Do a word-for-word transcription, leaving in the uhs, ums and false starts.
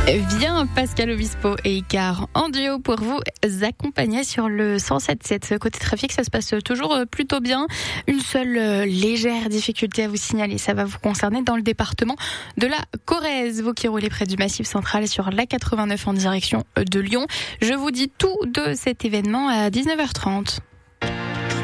Viens Pascal Obispo et Icar en duo pour vous accompagner sur le cent sept sept. Côté trafic, ça se passe toujours plutôt bien. Une seule légère difficulté à vous signaler, ça va vous concerner dans le département de la Corrèze. Vous qui roulez près du Massif central sur l'A quatre-vingt-neuf en direction de Lyon. Je vous dis tout de cet événement à dix-neuf heures trente.